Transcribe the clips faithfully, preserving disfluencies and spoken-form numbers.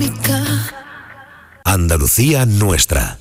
romántica. Andalucía nuestra.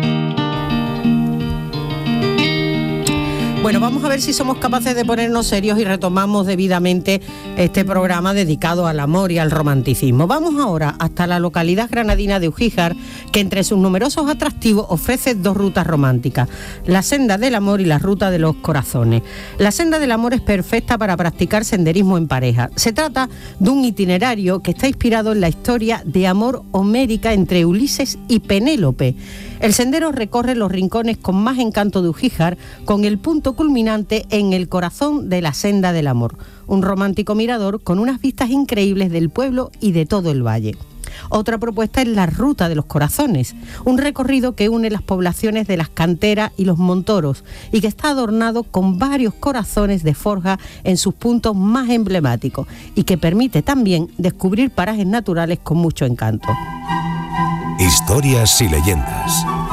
Bueno, vamos a ver si somos capaces de ponernos serios y retomamos debidamente este programa dedicado al amor y al romanticismo. Vamos ahora hasta la localidad granadina de Ugíjar, que entre sus numerosos atractivos ofrece dos rutas románticas, la senda del amor y la ruta de los corazones. La senda del amor es perfecta para practicar senderismo en pareja. Se trata de un itinerario que está inspirado en la historia de amor homérica entre Ulises y Penélope. El sendero recorre los rincones con más encanto de Ugíjar, con el punto culminante en el corazón de la senda del amor, un romántico mirador con unas vistas increíbles del pueblo y de todo el valle. Otra propuesta es la Ruta de los Corazones, un recorrido que une las poblaciones de Las Canteras y Los Montoros y que está adornado con varios corazones de forja en sus puntos más emblemáticos y que permite también descubrir parajes naturales con mucho encanto. Historias y leyendas.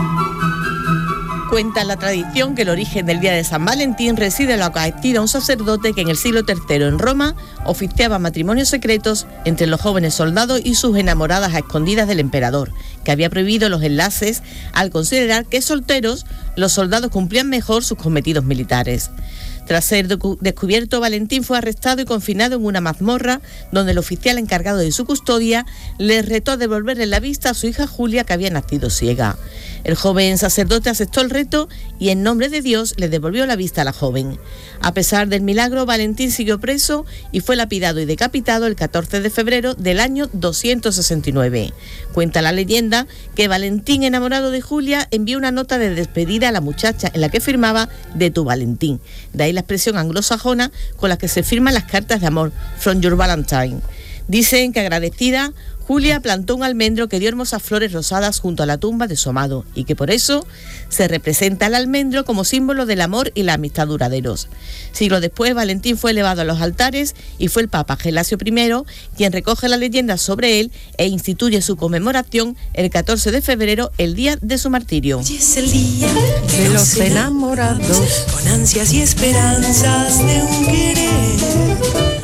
Cuenta la tradición que el origen del día de San Valentín reside en la caestía de un sacerdote que en el siglo tercero en Roma oficiaba matrimonios secretos entre los jóvenes soldados y sus enamoradas a escondidas del emperador, que había prohibido los enlaces al considerar que solteros los soldados cumplían mejor sus cometidos militares. Tras ser descubierto, Valentín fue arrestado y confinado en una mazmorra, donde el oficial encargado de su custodia le retó a devolverle la vista a su hija Julia, que había nacido ciega. El joven sacerdote aceptó el reto y en nombre de Dios le devolvió la vista a la joven. A pesar del milagro, Valentín siguió preso y fue lapidado y decapitado el catorce de febrero del año doscientos sesenta y nueve. Cuenta la leyenda que Valentín, enamorado de Julia, envió una nota de despedida a la muchacha en la que firmaba "de tu Valentín". De ahí la expresión anglosajona con la que se firman las cartas de amor, "from your Valentine". Dicen que agradecida, Julia plantó un almendro que dio hermosas flores rosadas junto a la tumba de su amado y que por eso se representa el almendro como símbolo del amor y la amistad duraderos. Siglos después, Valentín fue elevado a los altares y fue el Papa Gelasio primero quien recoge la leyenda sobre él e instituye su conmemoración el catorce de febrero, el día de su martirio. Hoy es el día De los enamorados. con ansias y esperanzas de un querer.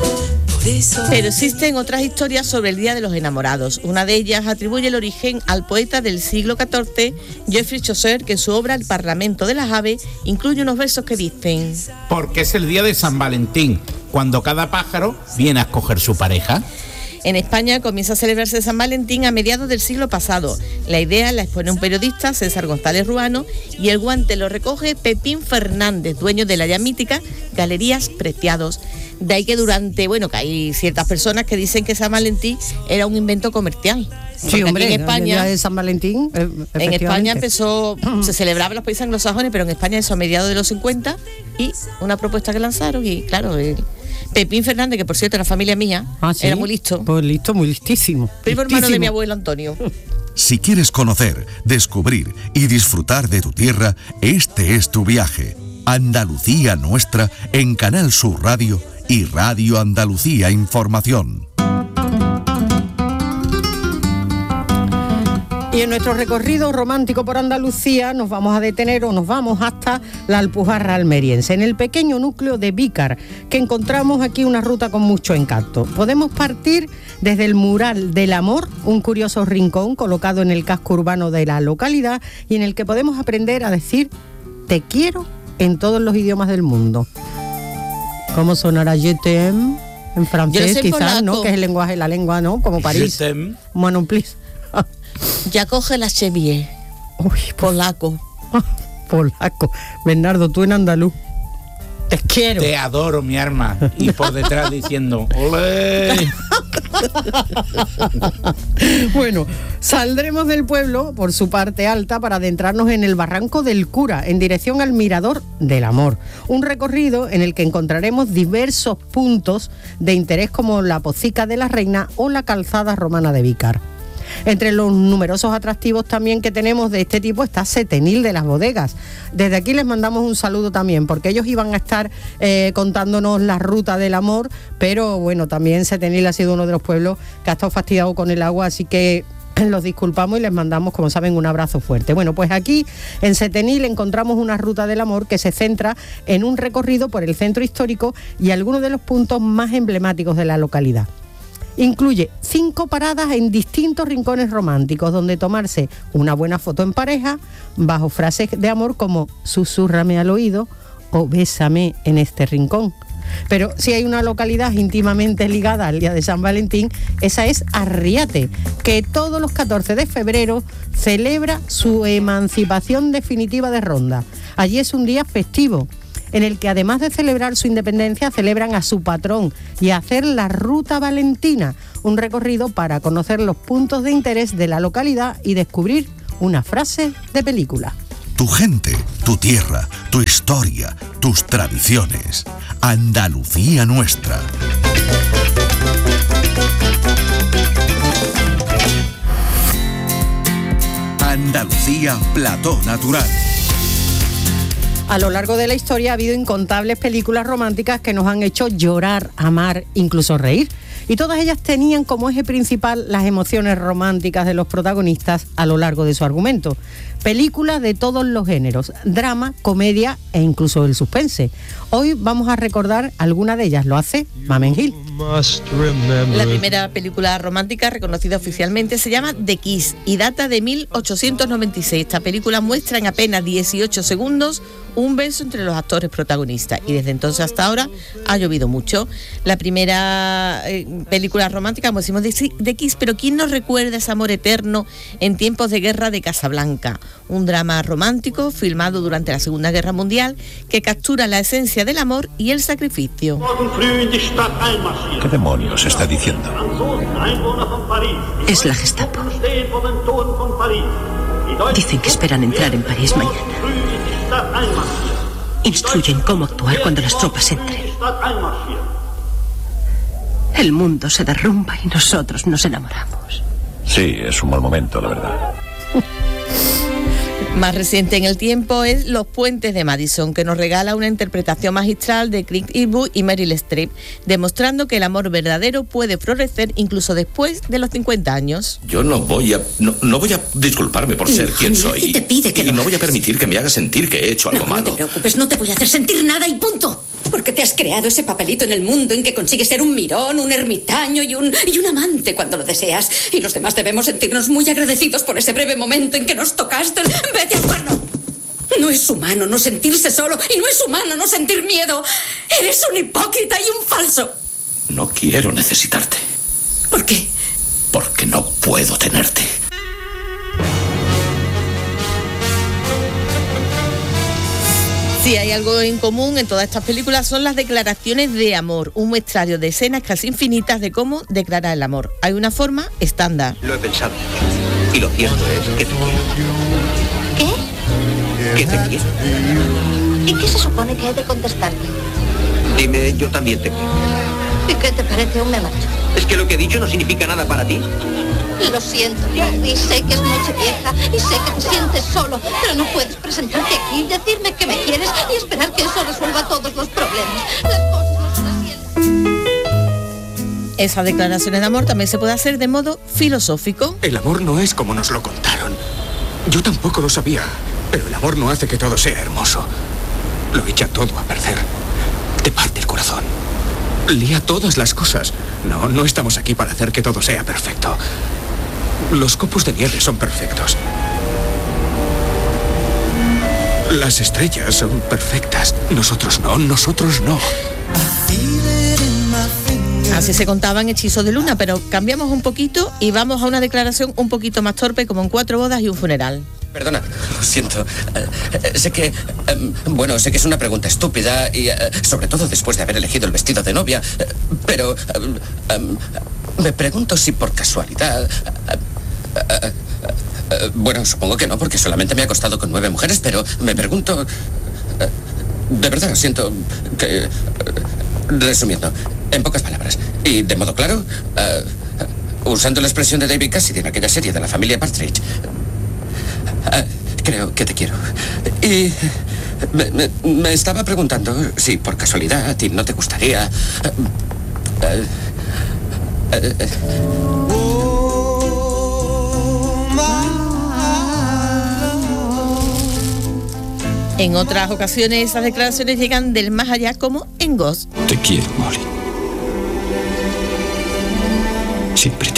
Pero existen otras historias sobre el Día de los Enamorados. Una de ellas atribuye el origen al poeta del siglo catorce, Geoffrey Chaucer, que en su obra El Parlamento de las Aves incluye unos versos que dicen: porque es el día de San Valentín, cuando cada pájaro viene a escoger su pareja. En España comienza a celebrarse San Valentín a mediados del siglo pasado. La idea la expone un periodista, César González Ruano, y el guante lo recoge Pepín Fernández, dueño de la ya mítica Galerías Preciados. De ahí que durante, bueno, que hay ciertas personas que dicen que San Valentín era un invento comercial. Sí, hombre, en España, el día de San Valentín, eh, en España empezó, se celebraba en los países anglosajones, pero en España eso a mediados de los cincuenta, y una propuesta que lanzaron, y claro, el Pepín Fernández, que por cierto era familia mía, ¿Ah, sí? Era muy listo. Pues listo, muy listísimo. Primo hermano de mi abuelo Antonio. Si quieres conocer, descubrir y disfrutar de tu tierra, este es tu viaje. Andalucía nuestra en Canal Sur Radio y Radio Andalucía Información. Y en nuestro recorrido romántico por Andalucía nos vamos a detener o nos vamos hasta la Alpujarra almeriense, en el pequeño núcleo de Vícar, que encontramos aquí una ruta con mucho encanto. Podemos partir desde el Mural del Amor, un curioso rincón colocado en el casco urbano de la localidad y en el que podemos aprender a decir "te quiero" en todos los idiomas del mundo. ¿Cómo sonará je t'aime? En francés quizás, ¿no? Que es el lenguaje de la lengua, ¿no? Como París. Je t'aime. Bueno, please. Ya coge la chevier. Uy, Polaco. Polaco. Bernardo, tú en andaluz. Te quiero. Te adoro, mi arma. Y por detrás diciendo ¡olé! Bueno, saldremos del pueblo por su parte alta para adentrarnos en el Barranco del Cura, en dirección al Mirador del Amor. Un recorrido en el que encontraremos diversos puntos de interés como la Pocica de la Reina o la Calzada Romana de Vícar. Entre los numerosos atractivos también que tenemos de este tipo está Setenil de las Bodegas. Desde aquí les mandamos un saludo también, porque ellos iban a estar eh, contándonos la ruta del amor, pero bueno, también Setenil ha sido uno de los pueblos que ha estado fastidiado con el agua, así que los disculpamos y les mandamos, como saben, un abrazo fuerte. Bueno, pues aquí en Setenil encontramos una ruta del amor que se centra en un recorrido por el centro histórico y algunos de los puntos más emblemáticos de la localidad. Incluye cinco paradas en distintos rincones románticos donde tomarse una buena foto en pareja bajo frases de amor como susúrrame al oído o bésame en este rincón. Pero si hay una localidad íntimamente ligada al día de San Valentín, esa es Arriate, que todos los catorce de febrero celebra su emancipación definitiva de Ronda. Allí es un día festivo, en el que además de celebrar su independencia, celebran a su patrón y hacer la Ruta Valentina, un recorrido para conocer los puntos de interés de la localidad y descubrir una frase de película. Tu gente, tu tierra, tu historia, tus tradiciones. Andalucía nuestra. Andalucía Plató Natural. A lo largo de la historia ha habido incontables películas románticas que nos han hecho llorar, amar, incluso reír. Y todas ellas tenían como eje principal las emociones románticas de los protagonistas a lo largo de su argumento. Películas de todos los géneros, drama, comedia e incluso el suspense. Hoy vamos a recordar alguna de ellas. Lo hace Mamen Gil. La primera película romántica reconocida oficialmente se llama The Kiss y data de mil ochocientos noventa y seis. Esta película muestra en apenas dieciocho segundos un beso entre los actores protagonistas y desde entonces hasta ahora ha llovido mucho. La primera eh, película romántica, como decimos, The Kiss, pero ¿quién nos recuerda ese amor eterno en tiempos de guerra de Casablanca? Un drama romántico filmado durante la Segunda Guerra Mundial que captura la esencia del amor y el sacrificio. ¿Qué demonios está diciendo? Es la Gestapo. Dicen que esperan entrar en París mañana. Instruyen cómo actuar cuando las tropas entren. El mundo se derrumba y nosotros nos enamoramos. Sí, es un mal momento, la verdad. Más reciente en el tiempo es Los puentes de Madison, que nos regala una interpretación magistral de Clint Eastwood y Meryl Streep, demostrando que el amor verdadero puede florecer incluso después de los cincuenta años. Yo no voy a no, no voy a disculparme por ser no, quien soy. Y te pide que y lo no voy a hagas. permitir que me haga sentir que he hecho algo no, malo. No te preocupes, no te voy a hacer sentir nada y punto. Porque te has creado ese papelito en el mundo en que consigues ser un mirón, un ermitaño y un, y un amante cuando lo deseas. Y los demás debemos sentirnos muy agradecidos por ese breve momento en que nos tocaste. ¡Vete al cuerno! No es humano no sentirse solo y no es humano no sentir miedo. Eres un hipócrita y un falso. No quiero necesitarte. ¿Por qué? Porque no puedo tenerte. Si hay algo en común en todas estas películas son las declaraciones de amor, un muestrario de escenas casi infinitas de cómo declarar el amor. Hay una forma estándar. Lo he pensado y lo cierto es que te quiero. ¿Qué? Que te quiero. ¿Y qué se supone que he de contestarte? Dime, yo también te quiero. ¿Y qué te parece un me marcho? ¿Es que lo que he dicho no significa nada para ti? Lo siento, Larry, sé que es noche vieja y sé que te sientes solo, pero no puedes presentarte aquí y decirme que me quieres y esperar que eso resuelva todos los problemas. Las cosas no son así. Esas declaraciones de amor también se puede hacer de modo filosófico. El amor no es como nos lo contaron. Yo tampoco lo sabía, pero el amor no hace que todo sea hermoso. Lo echa todo a perder. Te parte el corazón. Lía todas las cosas. No, no estamos aquí para hacer que todo sea perfecto. Los copos de nieve son perfectos. Las estrellas son perfectas. Nosotros no, nosotros no. Así se contaban hechizos de luna, pero cambiamos un poquito y vamos a una declaración un poquito más torpe, como en Cuatro bodas y un funeral. Perdona, lo siento. Eh, eh, sé que, eh, bueno, sé que es una pregunta estúpida y eh, sobre todo después de haber elegido el vestido de novia, eh, pero eh, eh, me pregunto si por casualidad... Eh, eh, eh, eh, bueno, supongo que no, porque solamente me he acostado con nueve mujeres, pero me pregunto... Eh, de verdad, siento que... Eh, resumiendo, en pocas palabras, y de modo claro, eh, usando la expresión de David Cassidy en aquella serie de la familia Partridge... Uh, creo que te quiero. Y me, me, me estaba preguntando si por casualidad a ti no te gustaría... Uh, uh, uh, uh, En otras ocasiones esas declaraciones llegan del más allá, como en Ghost. Te quiero, Molly. Siempre te